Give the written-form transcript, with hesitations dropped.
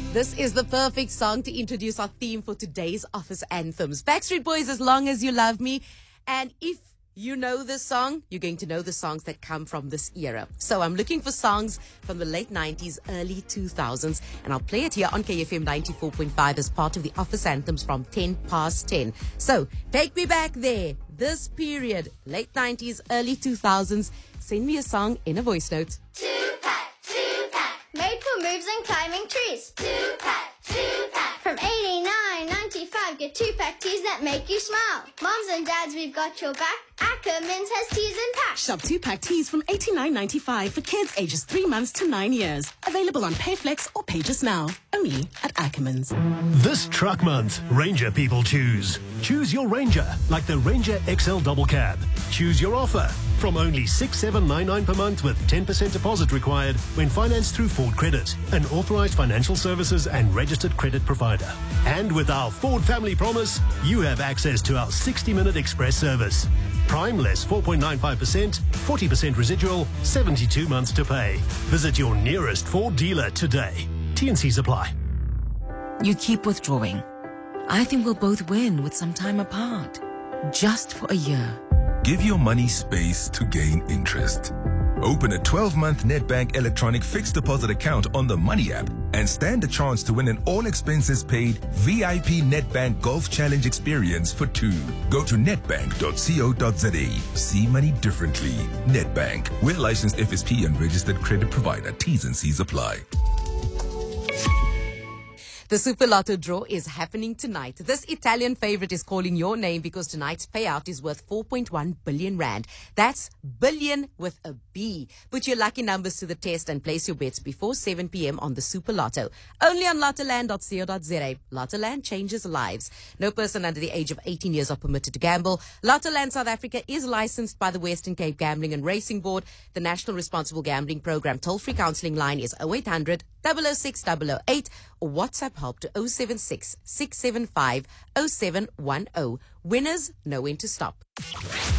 This is the perfect song to introduce our theme for today's Office Anthems. Backstreet Boys, As Long As You Love Me. And if you know this song, you're going to know the songs that come from this era. So I'm looking for songs from the late 90s, early 2000s, and I'll play it here on KFM 94.5 as part of the Office Anthems from 10 past 10. So take me back there, this period, late 90s, early 2000s. Send me a song in a voice note. Two-pack, two-pack. Made for moves and climbing trees. Two-pack, two-pack. From 89.95, get two-pack teas that make you smile. Moms and dads, we've got your back. Ackermans has teas and packs. Shop two-pack teas from $89.95 for kids ages 3 months to 9 years. Available on Payflex or Pages Now. Only at Ackermans. This truck month, Ranger people choose. Choose your Ranger, like the Ranger XL Double Cab. Choose your offer from only $6,799 per month with 10% deposit required when financed through Ford Credit, an authorized financial services and registered credit provider. And with our Ford Family Promise, you have access to our 60-minute express service. Prime less 4.95%, 40% residual, 72 months to pay. Visit your nearest Ford dealer today. T&Cs apply. You keep withdrawing. I think we'll both win with some time apart. Just for a year. Give your money space to gain interest. Open a 12-month Nedbank electronic fixed deposit account on the Money app and stand a chance to win an all-expenses-paid VIP Nedbank Golf Challenge experience for 2. Go to nedbank.co.za. See money differently. Nedbank. We're licensed FSP and registered credit provider. T's and C's apply. The Super Lotto draw is happening tonight. This Italian favorite is calling your name because tonight's payout is worth 4.1 billion rand. That's billion with a B. Put your lucky numbers to the test and place your bets before 7 p.m. on the Super Lotto. Only on lottoland.co.za. Lottoland changes lives. No person under the age of 18 years are permitted to gamble. Lottoland South Africa is licensed by the Western Cape Gambling and Racing Board. The National Responsible Gambling Program toll-free counselling line is 0800 006 008 or WhatsApp help to 076 675 0710. Winners know when to stop.